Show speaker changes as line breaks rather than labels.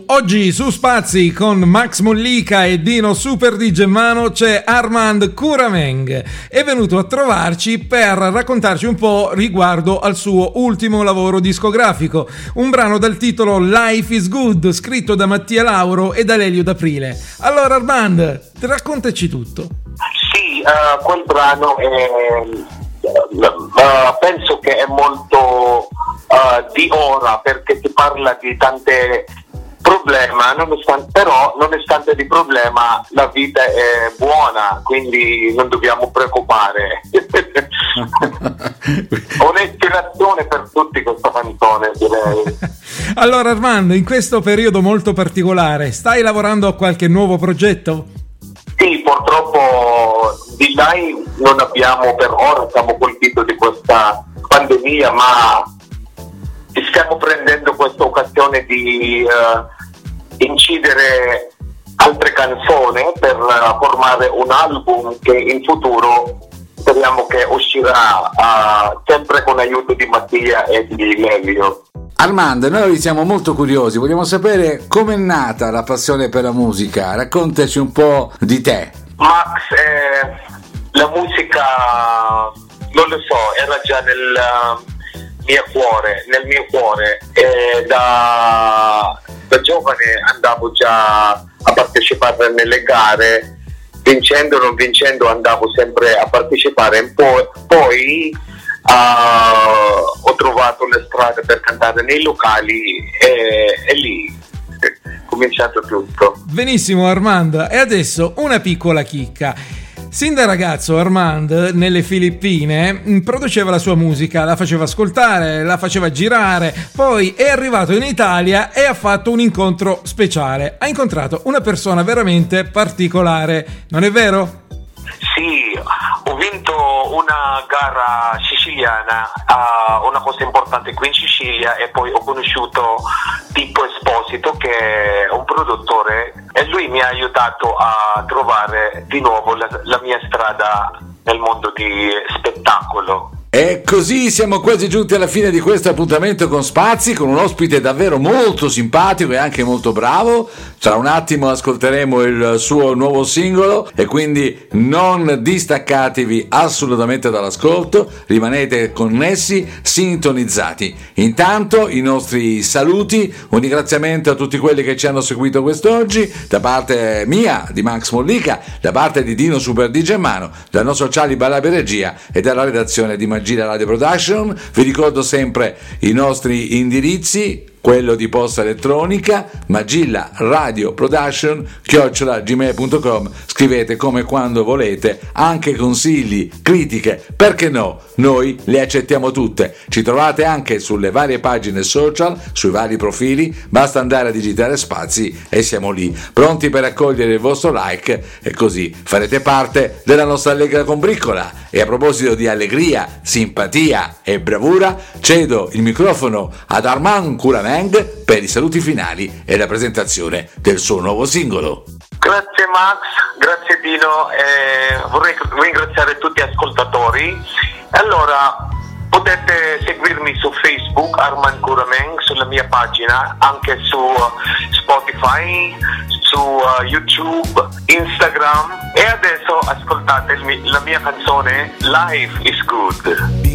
Oggi su Spazi con Max Mollica e Dino Super di Gemmano c'è Armand Kurameng. È venuto a trovarci per raccontarci un po' riguardo al suo ultimo lavoro discografico, un brano dal titolo Life is Good, scritto da Mattia Lauro e da Lelio D'Aprile. Allora Armand, raccontaci tutto.
Sì, quel brano penso che è molto di ora, perché si parla di tante problema, nonostante di problema la vita è buona, quindi non dobbiamo preoccupare. Un'ispirazione per tutti questa canzone, direi.
Allora Armando, in questo periodo molto particolare stai lavorando a qualche nuovo progetto?
Sì, purtroppo di live non abbiamo per ora, siamo colpiti di questa pandemia, ma stiamo prendendo questa occasione di incidere altre canzoni per formare un album che in futuro speriamo che uscirà sempre con l'aiuto di Mattia e di Lelio.
Armando, noi siamo molto curiosi, vogliamo sapere com'è nata la passione per la musica, raccontaci un po' di te.
Max, la musica, non lo so, era già nel mio cuore, e da giovane andavo già a partecipare nelle gare, vincendo o non vincendo andavo sempre a partecipare. Poi ho trovato le strade per cantare nei locali e lì è cominciato tutto.
Benissimo Armando, e adesso una piccola chicca. Sin da ragazzo Armand nelle Filippine produceva la sua musica, la faceva ascoltare, la faceva girare, poi è arrivato in Italia e ha fatto un incontro speciale. Ha incontrato una persona veramente particolare, non è vero?
Sì, ho vinto una gara siciliana, una cosa importante qui in Sicilia, e poi ho conosciuto Pippo Esposito, che è un produttore, e lui mi ha aiutato a trovare di nuovo la mia strada nel mondo di spettacolo.
E così siamo quasi giunti alla fine di questo appuntamento con Spazi, con un ospite davvero molto simpatico e anche molto bravo. Tra un attimo ascolteremo il suo nuovo singolo e quindi non distaccatevi assolutamente dall'ascolto, rimanete connessi, sintonizzati. Intanto i nostri saluti, un ringraziamento a tutti quelli che ci hanno seguito quest'oggi, da parte mia, di Max Mollica, da parte di Dino Super di Gemmano, dal nostro Ciali Balabi Regia e dalla redazione di Magia Radio Production. Vi ricordo sempre i nostri indirizzi: quello di posta elettronica magillaradio.production@gmail.com. Scrivete come e quando volete, anche consigli, critiche, perché no, noi le accettiamo tutte. Ci trovate anche sulle varie pagine social, sui vari profili, basta andare a digitare Spazi e siamo lì, pronti per accogliere il vostro like, e così farete parte della nostra allegra combriccola. E a proposito di allegria, simpatia e bravura, cedo il microfono ad Armand Kurameng per i saluti finali e la presentazione del suo nuovo singolo.
Grazie Max, grazie Dino, vorrei ringraziare tutti gli ascoltatori. Allora, potete seguirmi su Facebook, Armand Kurameng, sulla mia pagina, anche su Spotify, su YouTube, Instagram, e adesso ascoltate la mia canzone Life is Good.